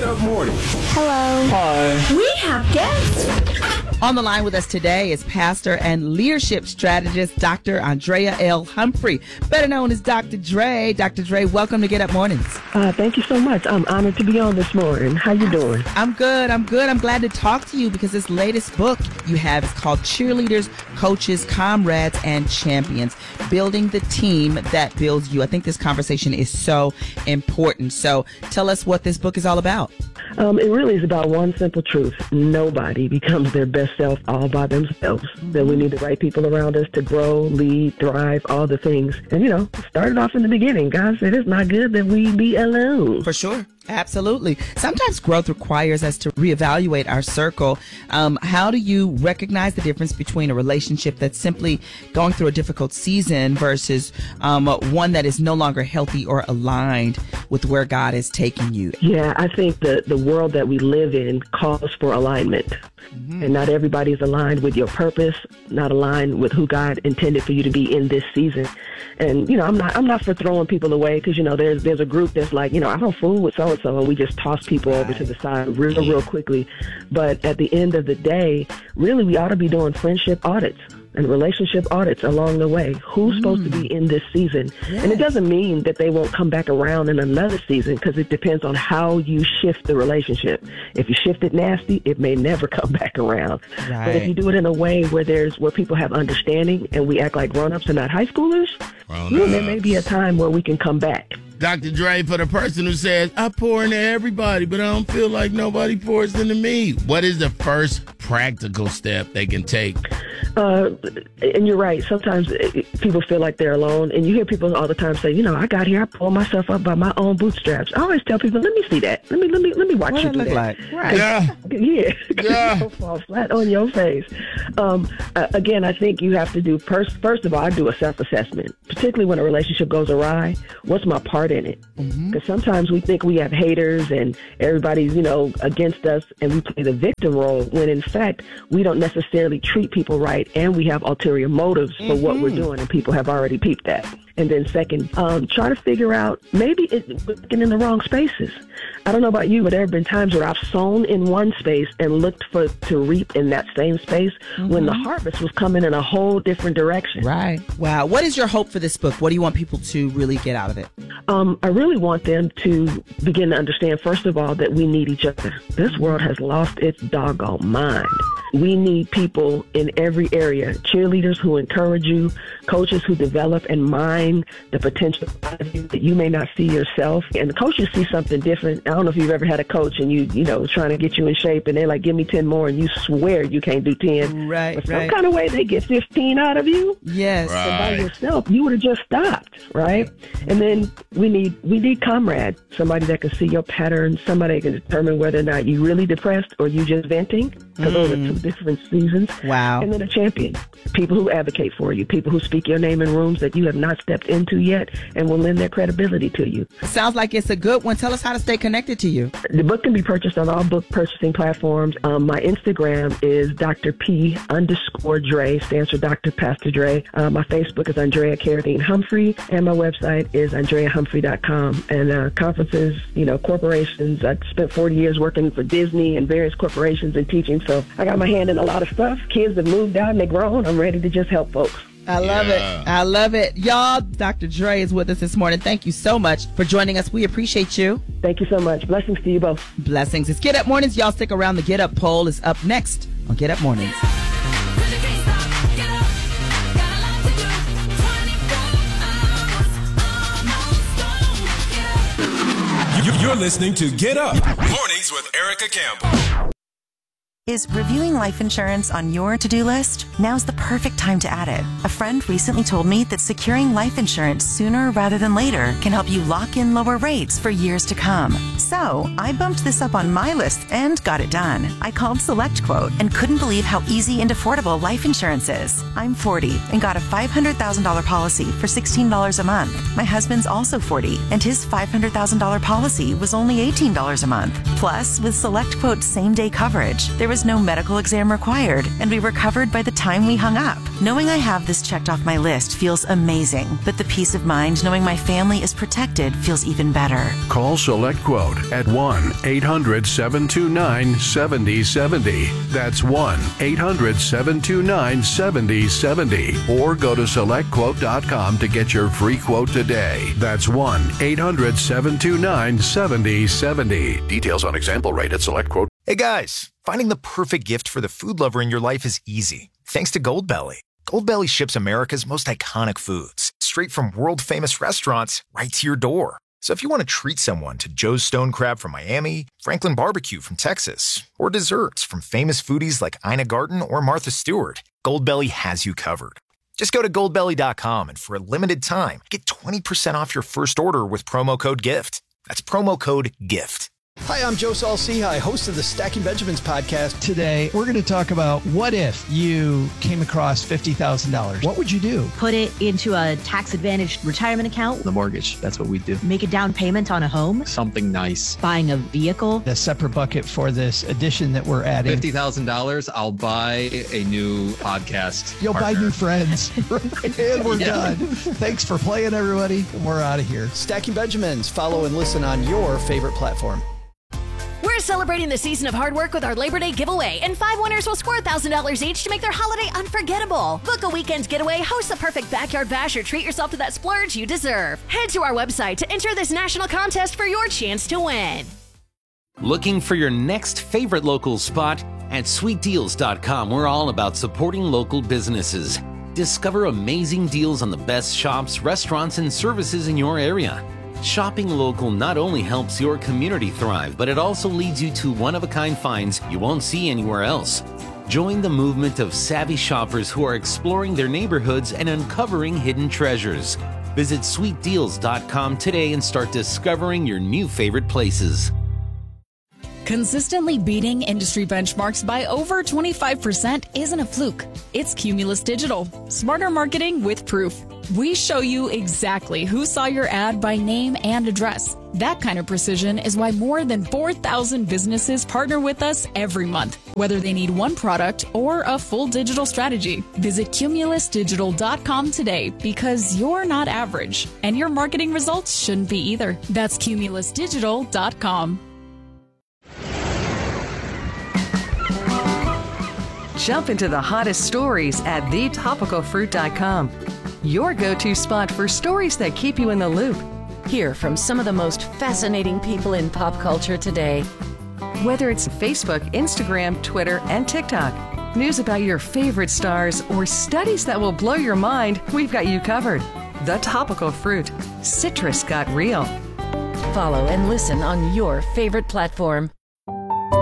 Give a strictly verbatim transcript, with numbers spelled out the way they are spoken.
Up Morning. Hello. Hi. We have guests. On the line with us today is pastor and leadership strategist, Doctor Andrea L. Humphrey, better known as Doctor Dre. Doctor Dre, welcome to Get Up Mornings. Uh, thank you so much. I'm honored to be on this morning. How you doing? I'm good. I'm good. I'm glad to talk to you because this latest book you have is called Cheerleaders, Coaches, Comrades, and Champions, Building the Team That Builds You. I think this conversation is so important. So tell us what this book is all about. Um, it really is about one simple truth. Nobody becomes their best self all by themselves. Mm-hmm. That we need the right people around us to grow, lead, thrive, all the things. And, you know, started off in the beginning. God said it's not good that we be alone. For sure. Absolutely. Sometimes growth requires us to reevaluate our circle. Um, how do you recognize the difference between a relationship that's simply going through a difficult season versus um, one that is no longer healthy or aligned with where God is taking you? Yeah, I think the, the world that we live in calls for alignment. Mm-hmm. And not everybody is aligned with your purpose, not aligned with who God intended for you to be in this season. And, you know, I'm not I'm not for throwing people away because, you know, there's there's a group that's like, you know, I don't fool with so-and-so, and we just toss people right over to the side real, real quickly. But at the end of the day, really, we ought to be doing friendship audits and relationship audits along the way. Who's mm. supposed to be in this season? Yes. And it doesn't mean that they won't come back around in another season because it depends on how you shift the relationship. If you shift it nasty, it may never come back around. Right. But if you do it in a way where there's where people have understanding and we act like grown-ups and not high schoolers, well, then there may be a time where we can come back. Doctor Dre, for the person who says, I pour into everybody, but I don't feel like nobody pours into me, what is the first practical step they can take? Uh, and you're right. Sometimes people feel like they're alone. And you hear people all the time say, you know, I got here, I pulled myself up by my own bootstraps. I always tell people, let me see that. Let me let me, let me watch what you do look that. Like? Right. Yeah. Yeah. Yeah. You'll fall flat on your face. Um, uh, again, I think you have to do, first, first of all, I do a self-assessment, particularly when a relationship goes awry. What's my part in it? Because mm-hmm. sometimes we think we have haters and everybody's, you know, against us and we play the victim role when in fact we don't necessarily treat people right and we have ulterior motives for mm-hmm. what we're doing and people have already peeped that. And then second, um, try to figure out maybe it's looking in the wrong spaces. I don't know about you, but there have been times where I've sown in one space and looked for to reap in that same space mm-hmm. when the harvest was coming in a whole different direction. Right. Wow. What is your hope for this book? What do you want people to really get out of it? Um, I really want them to begin to understand, first of all, that we need each other. This world has lost its doggone mind. We need people in every area, cheerleaders who encourage you, coaches who develop and mine the potential of you that you may not see yourself. And the coaches see something different. I don't know if you've ever had a coach and you, you know, trying to get you in shape and they're like, give me ten more and you swear you can't do ten. Right, but some right. kind of way they get fifteen out of you. Yes. Right. And by yourself, you would have just stopped, right? And then we need we need comrades, somebody that can see your patterns, somebody that can determine whether or not you're really depressed or you just venting. Because mm. those are two different seasons. Wow. And then a champion, people who advocate for you, people who speak your name in rooms that you have not stepped into yet and will lend their credibility to you. Sounds like it's a good one. Tell us how to stay connected to you. The book can be purchased on all book purchasing platforms. Um, my Instagram is Doctor P underscore Dre, stands for Doctor Pastor Dre. Uh, my Facebook is Andrea Carradine Humphrey, and my website is andrea humphrey dot com. And uh, conferences, you know, corporations. I spent forty years working for Disney and various corporations and teaching. So I got my hand in a lot of stuff. Kids have moved out and they're grown. I'm ready to just help folks. I love yeah. it. I love it. Y'all, Doctor Dre is with us this morning. Thank you so much for joining us. We appreciate you. Thank you so much. Blessings to you both. Blessings. It's Get Up Mornings. Y'all stick around. The Get Up poll is up next on Get Up Mornings. You're listening to Get Up Mornings with Erica Campbell. Is reviewing life insurance on your to-do list? Now's the perfect time to add it. A friend recently told me that securing life insurance sooner rather than later can help you lock in lower rates for years to come. So I bumped this up on my list and got it done. I called SelectQuote and couldn't believe how easy and affordable life insurance is. I'm forty and got a five hundred thousand dollars policy for sixteen dollars a month. My husband's also forty and his five hundred thousand dollars policy was only eighteen dollars a month. Plus, with SelectQuote's same-day coverage, there was no medical exam required and we were covered by the time we hung up. Knowing I have this checked off my list feels amazing, but the peace of mind knowing my family is protected feels even better. Call SelectQuote at one eight hundred seven two nine seven zero seven zero. That's one eight hundred seven two nine seven zero seven zero. Or go to select quote dot com to get your free quote today. That's one eight hundred seven two nine seven zero seven zero. Details on example rate at SelectQuote. Hey guys, finding the perfect gift for the food lover in your life is easy. Thanks to Goldbelly. Goldbelly ships America's most iconic foods straight from world-famous restaurants right to your door. So if you want to treat someone to Joe's Stone Crab from Miami, Franklin Barbecue from Texas, or desserts from famous foodies like Ina Garten or Martha Stewart, Goldbelly has you covered. Just go to goldbelly dot com and for a limited time, get twenty percent off your first order with promo code GIFT. That's promo code GIFT. Hi, I'm Joe Saul-Sehy, host of the Stacking Benjamins podcast. Today, we're going to talk about what if you came across fifty thousand dollars. What would you do? Put it into a tax-advantaged retirement account. The mortgage, that's what we do. Make a down payment on a home. Something nice. Buying a vehicle. A separate bucket for this addition that we're adding. fifty thousand dollars, I'll buy a new podcast You'll partner. buy new friends. And we're yeah. done. Thanks for playing, everybody. We're out of here. Stacking Benjamins. Follow and listen on your favorite platform. We're celebrating the season of hard work with our Labor Day giveaway, and five winners will score one thousand dollars each to make their holiday unforgettable. Book a weekend getaway, host the perfect backyard bash, or treat yourself to that splurge you deserve. Head to our website to enter this national contest for your chance to win. Looking for your next favorite local spot? At sweet deals dot com, we're all about supporting local businesses. Discover amazing deals on the best shops, restaurants, and services in your area. Shopping local not only helps your community thrive, but it also leads you to one-of-a-kind finds you won't see anywhere else. Join the movement of savvy shoppers who are exploring their neighborhoods and uncovering hidden treasures. Visit sweet deals dot com today and start discovering your new favorite places. Consistently beating industry benchmarks by over twenty-five percent isn't a fluke. It's Cumulus Digital. Smarter marketing with proof. We show you exactly who saw your ad by name and address. That kind of precision is why more than four thousand businesses partner with us every month, whether they need one product or a full digital strategy. Visit cumulus digital dot com today because you're not average, and your marketing results shouldn't be either. That's cumulus digital dot com. Jump into the hottest stories at the topical fruit dot com. Your go-to spot for stories that keep you in the loop. Hear from some of the most fascinating people in pop culture today. Whether it's Facebook, Instagram, Twitter, and TikTok, news about your favorite stars, or studies that will blow your mind, we've got you covered. The Topical Fruit. Citrus got real. Follow and listen on your favorite platform.